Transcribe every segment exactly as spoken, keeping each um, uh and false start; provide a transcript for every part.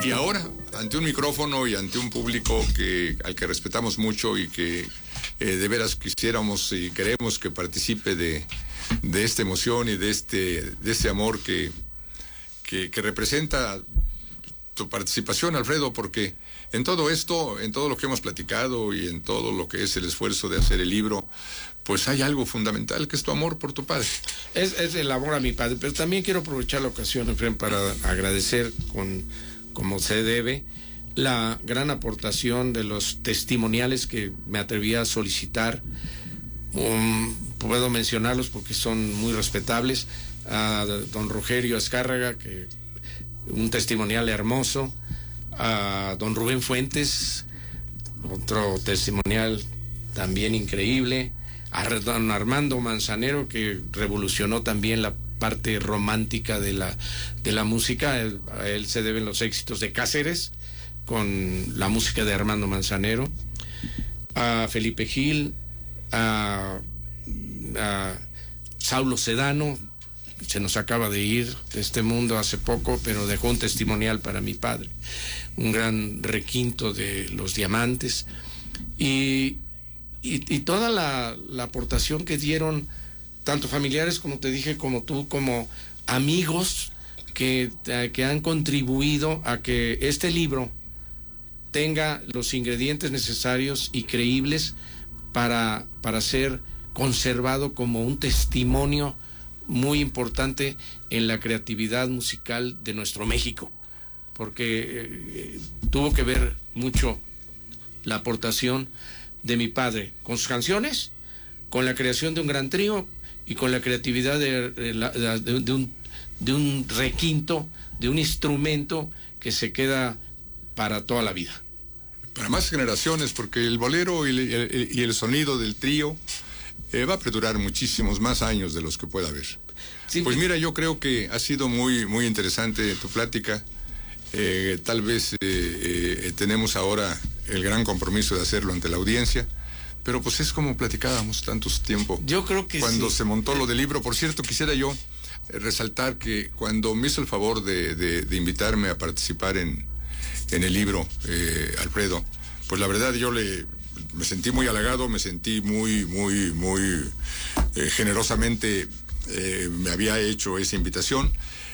Y ahora, ante un micrófono y ante un público que al que respetamos mucho y que eh, de veras quisiéramos y queremos que participe de, de esta emoción y de este, de este amor que, que, que representa tu participación, Alfredo, porque en todo esto, en todo lo que hemos platicado y en todo lo que es el esfuerzo de hacer el libro, pues hay algo fundamental, que es tu amor por tu padre. Es, es el amor a mi padre, pero también quiero aprovechar la ocasión, Efraín, para agradecer, con, como se debe, la gran aportación de los testimoniales que me atreví a solicitar. Um, puedo mencionarlos porque son muy respetables. A don Rogerio Azcárraga, que un testimonial hermoso, a don Rubén Fuentes, otro testimonial también increíble, a don Armando Manzanero, que revolucionó también la parte romántica de la, de la música. A él se deben los éxitos de Cáceres, con la música de Armando Manzanero, a Felipe Gil, a, a Saulo Sedano. Se nos acaba de ir de este mundo hace poco, pero dejó un testimonial para mi padre, un gran requinto de los diamantes, y, y, y toda la, la aportación que dieron tanto familiares, como te dije, como tú, como amigos que, que han contribuido a que este libro tenga los ingredientes necesarios y creíbles para, para ser conservado como un testimonio muy importante en la creatividad musical de nuestro México, porque eh, tuvo que ver mucho la aportación de mi padre con sus canciones, con la creación de un gran trío y con la creatividad de, de, de, de, un, de un requinto, de un instrumento que se queda para toda la vida. Para más generaciones, porque el bolero y el, y el sonido del trío Eh, va a perdurar muchísimos más años de los que pueda haber. Sí, pues mira, yo creo que ha sido muy, muy interesante tu plática. Eh, tal vez eh, eh, tenemos ahora el gran compromiso de hacerlo ante la audiencia, pero pues es como platicábamos tantos tiempo. Yo creo que cuando sí. se montó lo del libro. Por cierto, quisiera yo eh, resaltar que cuando me hizo el favor de, de, de invitarme a participar en, en el libro, eh, Alfredo, pues la verdad yo le... me sentí muy halagado, me sentí muy, muy, muy eh, generosamente eh, me había hecho esa invitación.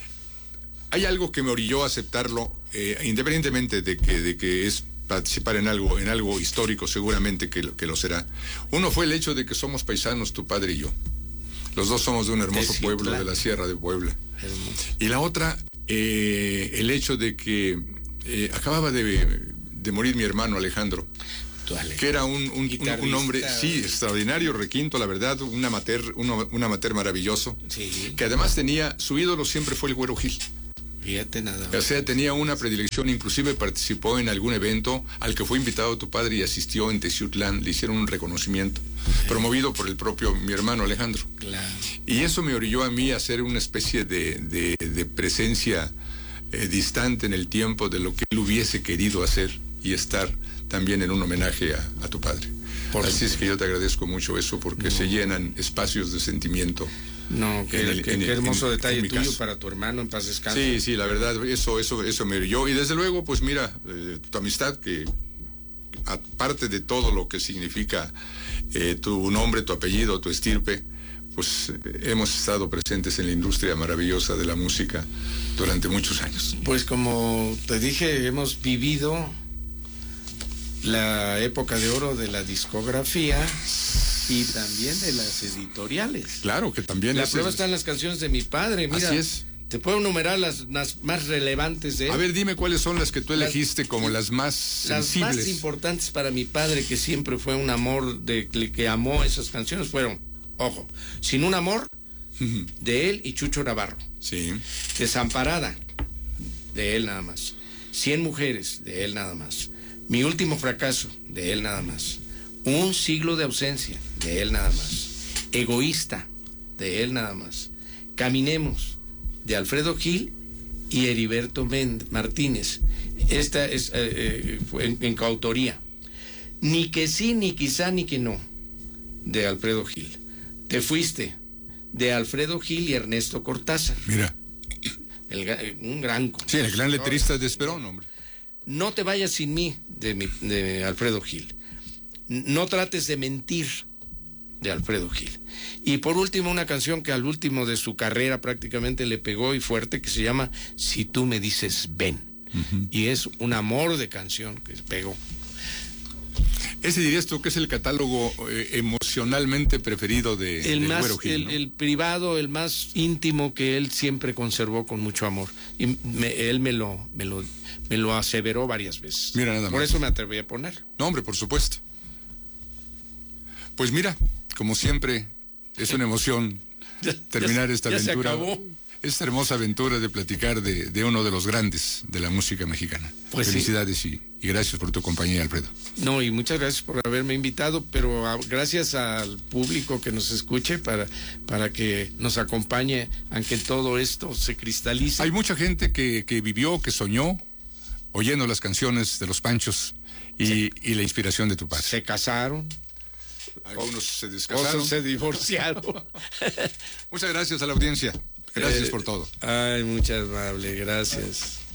Hay algo que me orilló a aceptarlo, eh, independientemente de que, de que es participar en algo, en algo histórico, seguramente que lo, que lo será. Uno fue el hecho de que somos paisanos, tu padre y yo. Los dos somos de un hermoso sí, pueblo, claro. de la Sierra de Puebla. Hermoso. Y la otra, eh, el hecho de que eh, acababa de, de morir mi hermano Alejandro, que era un, un, un, un hombre, sí, extraordinario, requinto, la verdad, un amateur, un, un amateur maravilloso, sí. Que además tenía, su ídolo siempre fue el Güero Gil. Fíjate nada más. O sea, tenía una predilección, inclusive participó en algún evento al que fue invitado tu padre y asistió en Teciutlán, le hicieron un reconocimiento, sí. Promovido por el propio mi hermano Alejandro. Claro. Y eso me orilló a mí a hacer una especie de, de, de presencia eh, distante en el tiempo de lo que él hubiese querido hacer y estar también en un homenaje a, a tu padre. Por Así es que yo te agradezco mucho eso, porque no. se llenan espacios de sentimiento. No, qué, el, qué, qué hermoso en, detalle en tuyo caso. Para tu hermano, en paz descanse. Sí, sí, la verdad, eso, eso, eso me brilló. Y desde luego, pues mira, eh, tu amistad, que aparte de todo lo que significa eh, tu nombre, tu apellido, tu estirpe, pues eh, hemos estado presentes en la industria maravillosa de la música durante muchos años. Pues como te dije, hemos vivido la época de oro de la discografía y también de las editoriales. Claro, que también la es... prueba está en las canciones de mi padre, mira. Así es. Te puedo enumerar las, las más relevantes de él. A ver, dime cuáles son las que tú elegiste las, como las más sensibles. Las más importantes para mi padre, que siempre fue un amor, de que amó esas canciones, fueron, ojo, Sin un amor, de él y Chucho Navarro. Sí. Desamparada, de él nada más. Cien mujeres, de él nada más. Mi último fracaso, de él nada más. Un siglo de ausencia, de él nada más. Egoísta, de él nada más. Caminemos, de Alfredo Gil y Heriberto Méndez, Martínez. Esta es eh, eh, en, en coautoría. Ni que sí, ni quizá, ni que no, de Alfredo Gil. Te fuiste, de Alfredo Gil y Ernesto Cortázar. Mira. El, un gran... Sí, el gran letrista de Esperón, hombre. No te vayas sin mí, de, mi, de Alfredo Gil. No trates de mentir, de Alfredo Gil. Y por último, una canción que al último de su carrera prácticamente le pegó y fuerte, que se llama Si tú me dices ven. Uh-huh. Y es un amor de canción que pegó. Ese dirías tú que es el catálogo eh, emocionalmente preferido de el del más, Güero Gil, el, ¿no? el privado, el más íntimo, que él siempre conservó con mucho amor. Y me, él me lo, me lo, me lo aseveró varias veces. Mira, nada más. Por eso me atreví a poner. No, hombre, por supuesto. Pues mira, como siempre, es una emoción ya, terminar ya, esta ya aventura. Se acabó. Esta hermosa aventura de platicar de, de uno de los grandes de la música mexicana. Pues felicidades sí. y, y gracias por tu compañía, Alfredo. No, y muchas gracias por haberme invitado, pero a, gracias al público que nos escuche para, para que nos acompañe, aunque todo esto se cristalice. Hay mucha gente que, que vivió, que soñó, oyendo las canciones de los Panchos y, sí. y la inspiración de tu padre. Se casaron. Algunos se descasaron. Otros se divorciaron. Muchas gracias a la audiencia. Gracias eh, por todo. Ay, muchas amable, gracias.